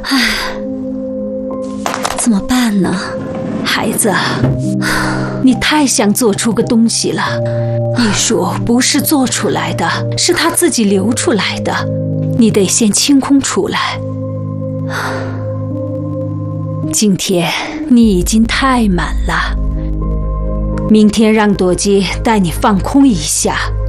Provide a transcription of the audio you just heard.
怎么办呢？孩子，你太想做出个东西了。艺术不是做出来的，是他自己流出来的。你得先清空出来。今天你已经太满了，明天让朵姬带你放空一下。